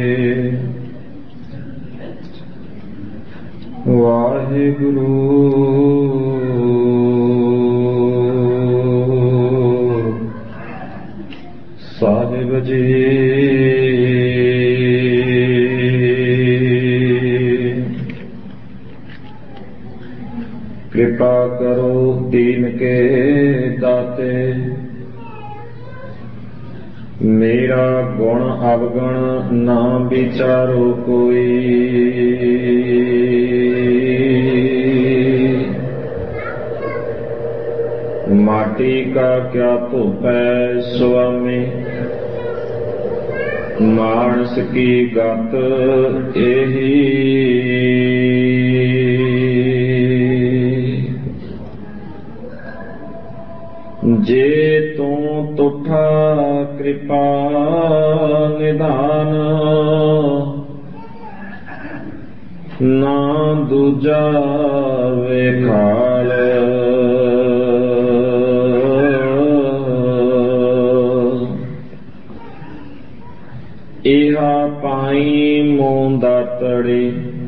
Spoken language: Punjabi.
ਵਾਹਿਗੁਰੂ ਸਾਹਿਬ ਜੀ। ਕਿਰਪਾ ਕਰੋ ਦੀਨ ਕੇ ਦਾਤੇ, ਮੇਰਾ ਗੁਣ ਅਵਗੁਣ ਨਾ ਵਿਚਾਰੋ ਕੋਈ। ਮਾਟੀ ਕਾ ਕਿਆ ਧੋਪੈ ਸੁਆਮੀ, ਮਾਨਸ ਕੀ ਗਤ ਇਹੀ। ਜੇ ਤੂੰ ਤੁਠਾ ਕਿਰਪਾ ਨਿਧਾਨ, ਨਾ ਦੂਜਾ ਵੇਖਾਲ। ਇਹਾ ਪਾਈ ਮੂੰ ਦਾਤੜੀ,